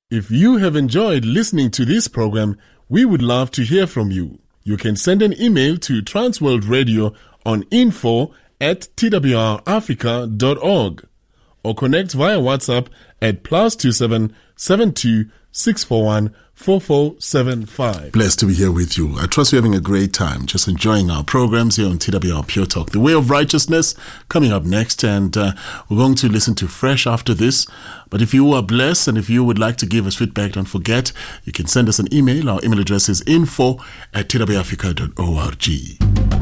If you have enjoyed listening to this program, we would love to hear from you. You can send an email to Transworld Radio on info@twrafrica.org or connect via WhatsApp at +27 72 641 4475. Blessed to be here with you. I trust you're having a great time, just enjoying our programs here on TWR Pure Talk. The Way of Righteousness coming up next, and we're going to listen to Fresh after this. But if you are blessed and if you would like to give us feedback, don't forget, you can send us an email. Our email address is info@twrafrica.org.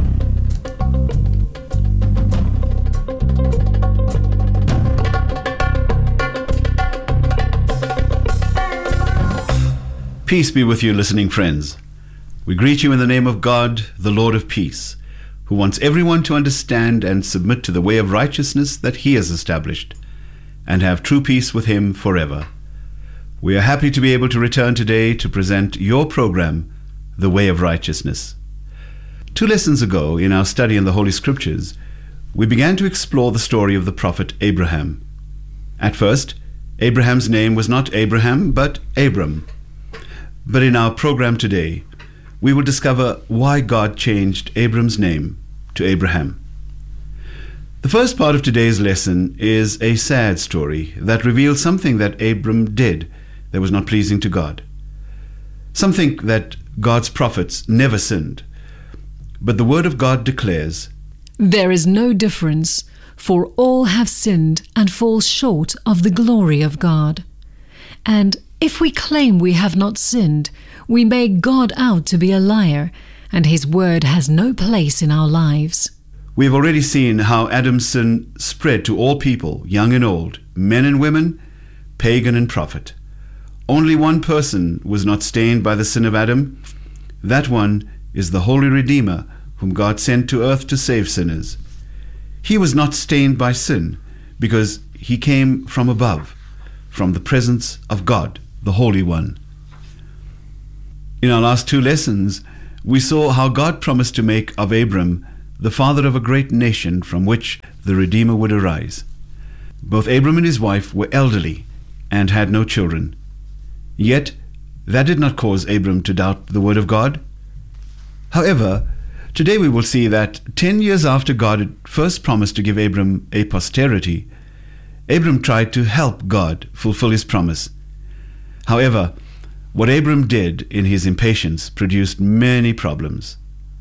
Peace be with you, listening friends. We greet you in the name of God, the Lord of peace, who wants everyone to understand and submit to the way of righteousness that He has established, and have true peace with Him forever. We are happy to be able to return today to present your program, The Way of Righteousness. 2 lessons ago, in our study in the Holy Scriptures, we began to explore the story of the prophet Abraham. At first, Abraham's name was not Abraham, but Abram. But in our program today, we will discover why God changed Abram's name to Abraham. The first part of today's lesson is a sad story that reveals something that Abram did that was not pleasing to God. Something that God's prophets never sinned. But the Word of God declares, "There is no difference, for all have sinned and fall short of the glory of God. And if we claim we have not sinned, we make God out to be a liar, and His word has no place in our lives." We have already seen how Adam's sin spread to all people, young and old, men and women, pagan and prophet. Only one person was not stained by the sin of Adam. That one is the Holy Redeemer, whom God sent to earth to save sinners. He was not stained by sin because He came from above, from the presence of God, the Holy One. In our last 2 lessons, we saw how God promised to make of Abram the father of a great nation from which the Redeemer would arise. Both Abram and his wife were elderly and had no children. Yet, that did not cause Abram to doubt the word of God. However, today we will see that 10 years after God had first promised to give Abram a posterity, Abram tried to help God fulfill His promise. However, what Abram did in his impatience produced many problems.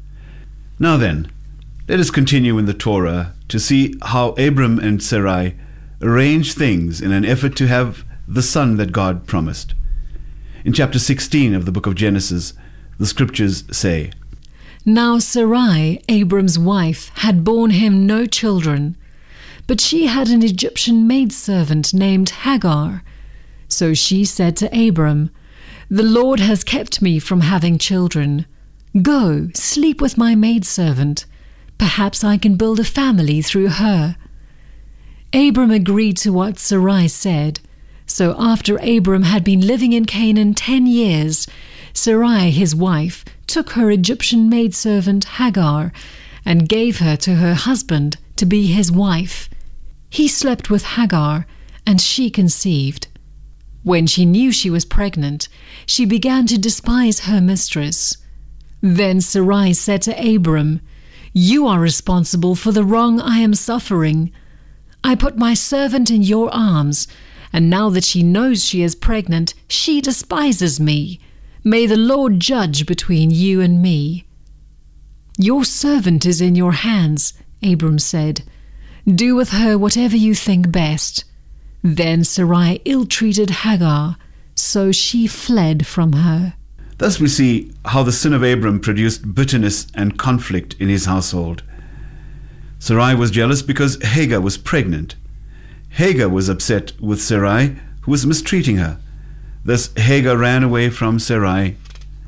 Now then, let us continue in the Torah to see how Abram and Sarai arranged things in an effort to have the son that God promised. In chapter 16 of the book of Genesis, the scriptures say, Now Sarai, Abram's wife, had borne him no children, but she had an Egyptian maidservant named Hagar. So she said to Abram, The Lord has kept me from having children. Go, sleep with my maidservant. Perhaps I can build a family through her. Abram agreed to what Sarai said. So after Abram had been living in Canaan 10 years, Sarai, his wife, took her Egyptian maidservant Hagar and gave her to her husband to be his wife. He slept with Hagar, and she conceived. When she knew she was pregnant, she began to despise her mistress. Then Sarai said to Abram, You are responsible for the wrong I am suffering. I put my servant in your arms, and now that she knows she is pregnant, she despises me. May the Lord judge between you and me. Your servant is in your hands, Abram said. Do with her whatever you think best. Then Sarai ill-treated Hagar, so she fled from her. Thus we see how the sin of Abram produced bitterness and conflict in his household. Sarai was jealous because Hagar was pregnant. Hagar was upset with Sarai, who was mistreating her. Thus Hagar ran away from Sarai.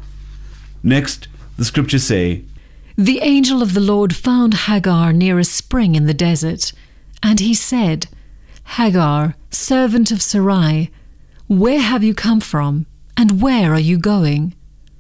Next, the scriptures say, The angel of the Lord found Hagar near a spring in the desert, and he said, Hagar, servant of Sarai, where have you come from, and where are you going?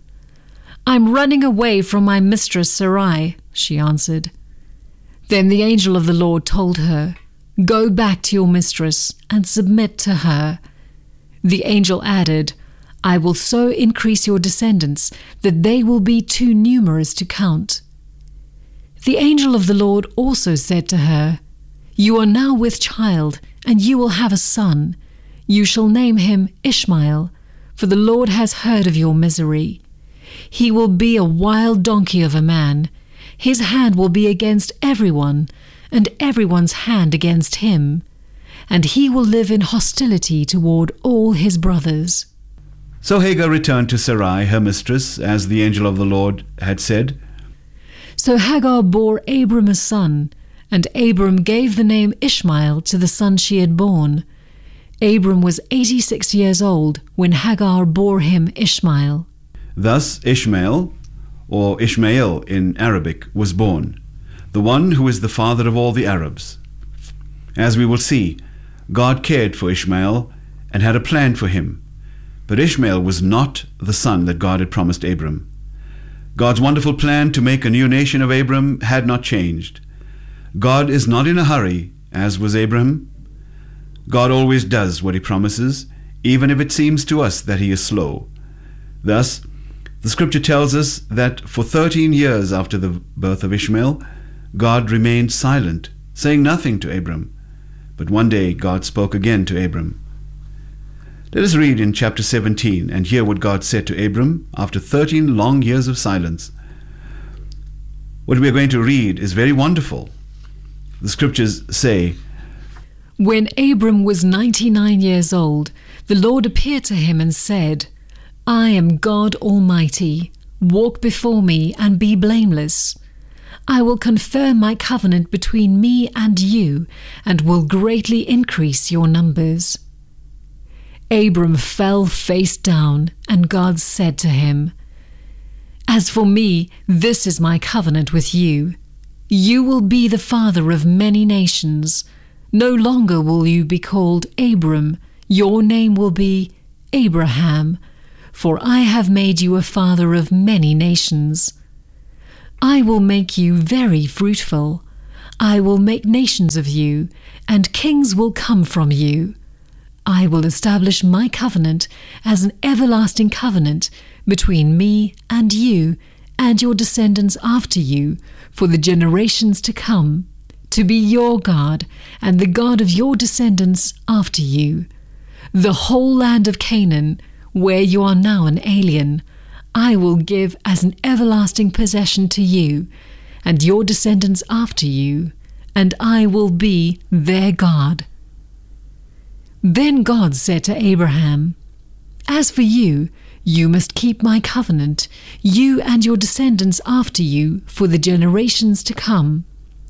I'm running away from my mistress Sarai, she answered. Then the angel of the Lord told her, Go back to your mistress and submit to her. The angel added, I will so increase your descendants that they will be too numerous to count. The angel of the Lord also said to her, You are now with child, and you will have a son. You shall name him Ishmael, for the Lord has heard of your misery. He will be a wild donkey of a man. His hand will be against everyone, and everyone's hand against him. And he will live in hostility toward all his brothers. So Hagar returned to Sarai, her mistress, as the angel of the Lord had said. So Hagar bore Abram a son, and Abram gave the name Ishmael to the son she had borne. Abram was 86 years old when Hagar bore him Ishmael. Thus Ishmael, or Ishmael in Arabic, was born, the one who is the father of all the Arabs. As we will see, God cared for Ishmael and had a plan for him. But Ishmael was not the son that God had promised Abram. God's wonderful plan to make a new nation of Abram had not changed. God is not in a hurry, as was Abraham. God always does what he promises, even if it seems to us that he is slow. Thus, the scripture tells us that for 13 years after the birth of Ishmael, God remained silent, saying nothing to Abram. But one day God spoke again to Abram. Let us read in chapter 17 and hear what God said to Abram after 13 long years of silence. What we are going to read is very wonderful. The scriptures say, When Abram was 99 years old, the Lord appeared to him and said, I am God Almighty. Walk before me and be blameless. I will confirm my covenant between me and you, and will greatly increase your numbers. Abram fell face down, and God said to him, As for me, this is my covenant with you. You will be the father of many nations. No longer will you be called Abram. Your name will be Abraham, for I have made you a father of many nations. I will make you very fruitful. I will make nations of you, and kings will come from you. I will establish my covenant as an everlasting covenant between me and you and your descendants after you for the generations to come, to be your God and the God of your descendants after you. The whole land of Canaan, where you are now an alien, I will give as an everlasting possession to you and your descendants after you, and I will be their God. Then God said to Abraham, As for you, you must keep my covenant, you and your descendants after you, for the generations to come.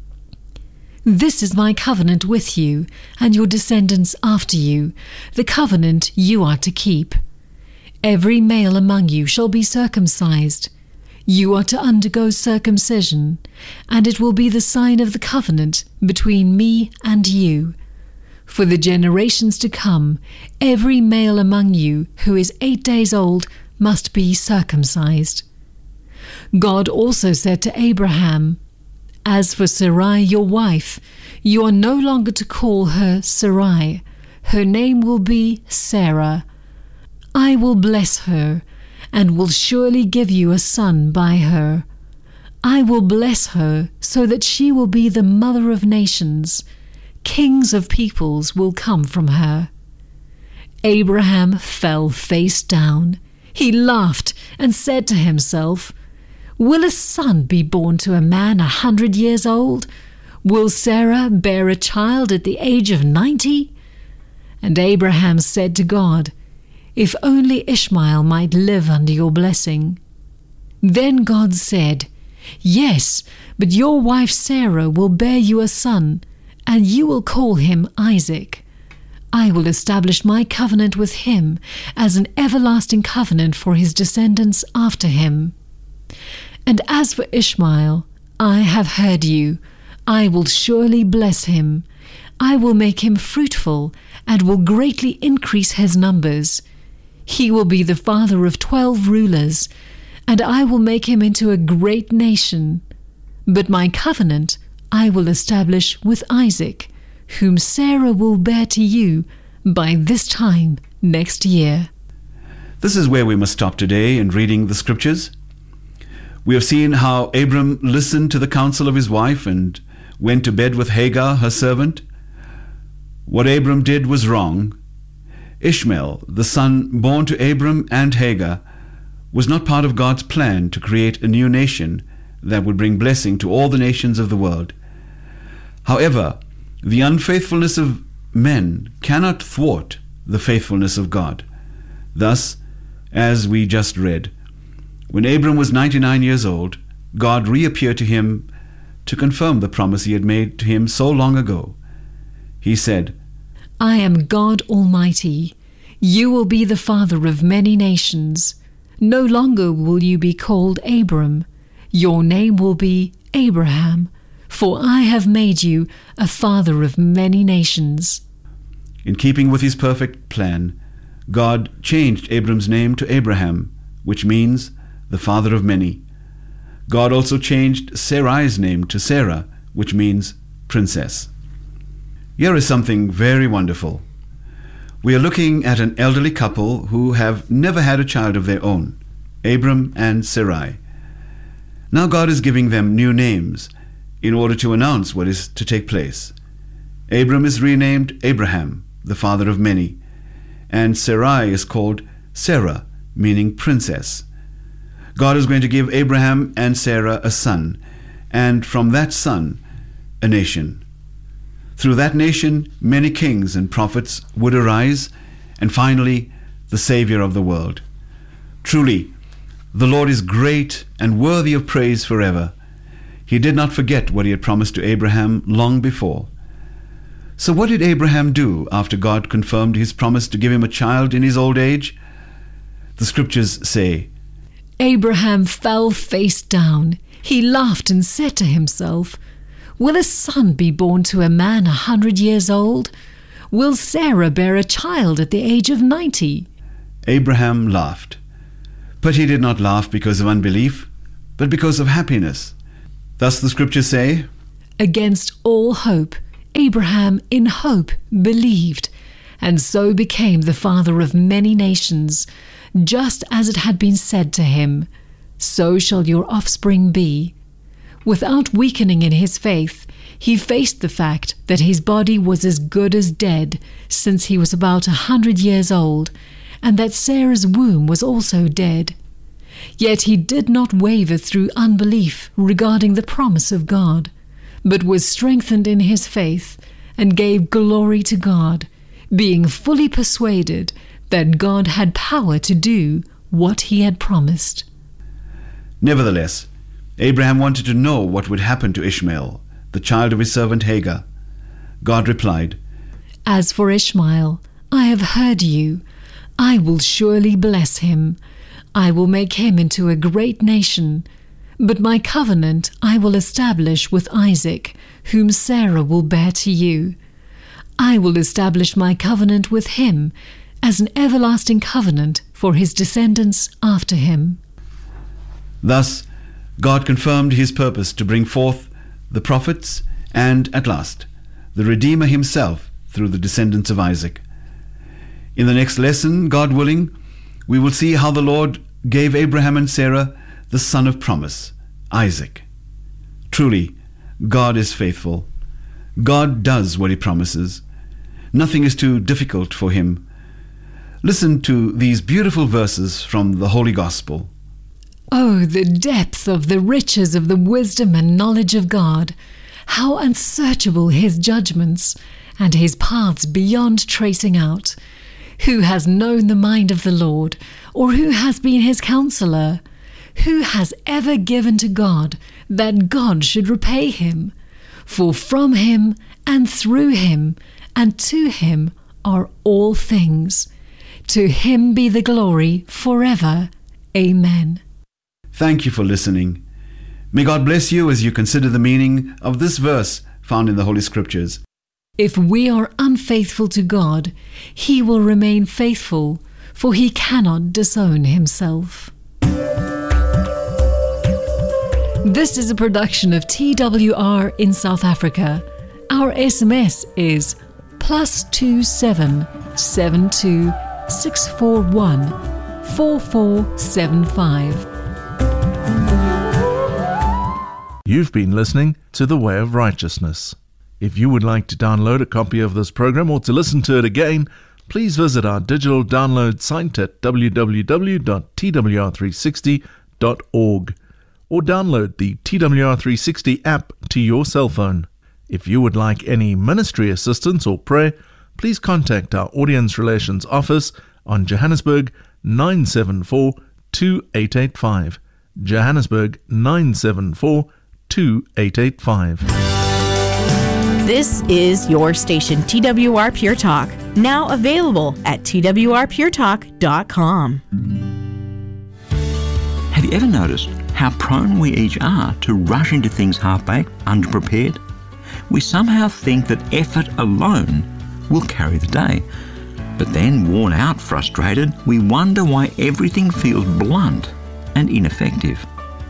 This is my covenant with you and your descendants after you, the covenant you are to keep. Every male among you shall be circumcised. You are to undergo circumcision, and it will be the sign of the covenant between me and you. For the generations to come, every male among you who is 8 days old must be circumcised. God also said to Abraham, As for Sarai your wife, you are no longer to call her Sarai. Her name will be Sarah. I will bless her, and will surely give you a son by her. I will bless her so that she will be the mother of nations. Kings of peoples will come from her. Abraham fell face down. He laughed and said to himself, Will a son be born to a man 100 years old? Will Sarah bear a child at the age of 90? And Abraham said to God, If only Ishmael might live under your blessing. Then God said, Yes, but your wife Sarah will bear you a son, and you will call him Isaac. I will establish my covenant with him as an everlasting covenant for his descendants after him. And as for Ishmael, I have heard you. I will surely bless him. I will make him fruitful and will greatly increase his numbers. He will be the father of 12 rulers, and I will make him into a great nation. But my covenant I will establish with Isaac, whom Sarah will bear to you by this time next year. This is where we must stop today in reading the scriptures. We have seen how Abram listened to the counsel of his wife and went to bed with Hagar, her servant. What Abram did was wrong. Ishmael, the son born to Abram and Hagar, was not part of God's plan to create a new nation that would bring blessing to all the nations of the world. However, the unfaithfulness of men cannot thwart the faithfulness of God. Thus, as we just read, when Abram was 99 years old, God reappeared to him to confirm the promise he had made to him so long ago. He said, I am God Almighty. You will be the father of many nations. No longer will you be called Abram. Your name will be Abraham, for I have made you a father of many nations. In keeping with his perfect plan, God changed Abram's name to Abraham, which means the father of many. God also changed Sarai's name to Sarah, which means princess. Here is something very wonderful. We are looking at an elderly couple who have never had a child of their own, Abram and Sarai. Now God is giving them new names in order to announce what is to take place. Abram is renamed Abraham, the father of many, and Sarai is called Sarah, meaning princess. God is going to give Abraham and Sarah a son, and from that son, a nation. Through that nation, many kings and prophets would arise, and finally, the Savior of the world. Truly, the Lord is great and worthy of praise forever. He did not forget what he had promised to Abraham long before. So what did Abraham do after God confirmed his promise to give him a child in his old age? The scriptures say, Abraham fell face down. He laughed and said to himself, Will a son be born to a man 100 years old? Will Sarah bear a child at the age of 90? Abraham laughed. But he did not laugh because of unbelief, but because of happiness. Thus the scriptures say, Against all hope, Abraham in hope believed, and so became the father of many nations, just as it had been said to him, So shall your offspring be. Without weakening in his faith, he faced the fact that his body was as good as dead, since he was about 100 years old, and that Sarah's womb was also dead. Yet he did not waver through unbelief regarding the promise of God, but was strengthened in his faith and gave glory to God, being fully persuaded that God had power to do what he had promised. Nevertheless, Abraham wanted to know what would happen to Ishmael, the child of his servant Hagar. God replied, As for Ishmael, I have heard you. I will surely bless him. I will make him into a great nation. But my covenant I will establish with Isaac, whom Sarah will bear to you. I will establish my covenant with him as an everlasting covenant for his descendants after him. Thus, God confirmed his purpose to bring forth the prophets and, at last, the Redeemer himself through the descendants of Isaac. In the next lesson, God willing, we will see how the Lord gave Abraham and Sarah the son of promise, Isaac. Truly, God is faithful. God does what he promises. Nothing is too difficult for him. Listen to these beautiful verses from the Holy Gospel. Oh, the depth of the riches of the wisdom and knowledge of God! How unsearchable his judgments, and his paths beyond tracing out! Who has known the mind of the Lord, or who has been his counselor? Who has ever given to God, that God should repay him? For from him, and through him, and to him are all things. To him be the glory forever. Amen. Thank you for listening. May God bless you as you consider the meaning of this verse found in the Holy Scriptures. If we are unfaithful to God, he will remain faithful, for he cannot disown himself. This is a production of TWR in South Africa. Our SMS is +27 72 641 4475. You've been listening to The Way of Righteousness. If you would like to download a copy of this program or to listen to it again, please visit our digital download site at www.twr360.org or download the TWR360 app to your cell phone. If you would like any ministry assistance or prayer, please contact our Audience Relations Office on Johannesburg 974 2885. Johannesburg 974 2885. This is your station, TWR Pure Talk, now available at twrpuretalk.com. Have you ever noticed how prone we each are to rush into things half-baked, underprepared? We somehow think that effort alone will carry the day. But then, worn out, frustrated, we wonder why everything feels blunt and ineffective.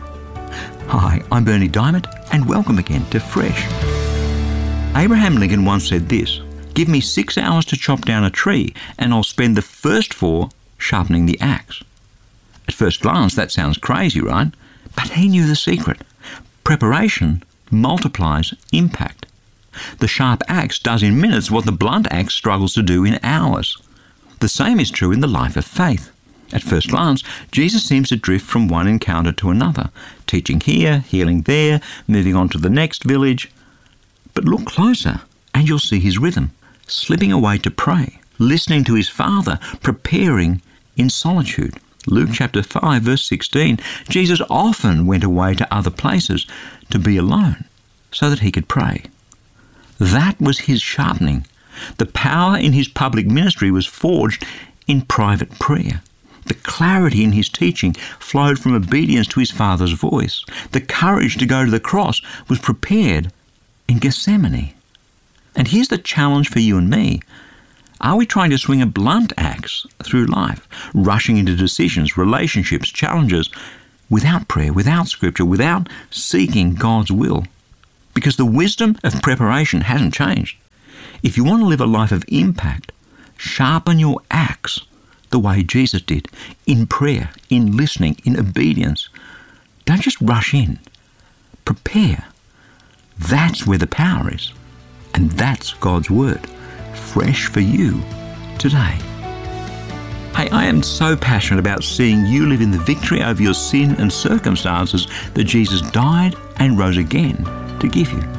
Hi, I'm Bernie Diamond, and welcome again to Fresh. Abraham Lincoln once said this: "Give me 6 hours to chop down a tree, and I'll spend the first 4 sharpening the axe." At first glance, that sounds crazy, right? But he knew the secret. Preparation multiplies impact. The sharp axe does in minutes what the blunt axe struggles to do in hours. The same is true in the life of faith. At first glance, Jesus seems to drift from one encounter to another, teaching here, healing there, moving on to the next village. But look closer, and you'll see his rhythm, slipping away to pray, listening to his Father, preparing in solitude. Luke chapter 5, verse 16, Jesus often went away to other places to be alone so that he could pray. That was his sharpening. The power in his public ministry was forged in private prayer. The clarity in his teaching flowed from obedience to his Father's voice. The courage to go to the cross was prepared in Gethsemane. And here's the challenge for you and me. Are we trying to swing a blunt axe through life, rushing into decisions, relationships, challenges, without prayer, without scripture, without seeking God's will? Because the wisdom of preparation hasn't changed. If you want to live a life of impact, sharpen your axe the way Jesus did, in prayer, in listening, in obedience. Don't just rush in. Prepare. That's where the power is. And that's God's Word, fresh for you today. Hey, I am so passionate about seeing you live in the victory over your sin and circumstances that Jesus died and rose again to give you.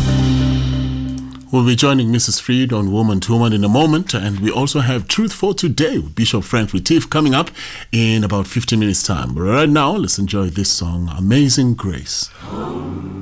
We'll be joining Mrs. Freed on Woman to Woman in a moment, and we also have Truth for Today with Bishop Frank Retief coming up in about 15 minutes' time. But right now, let's enjoy this song, Amazing Grace.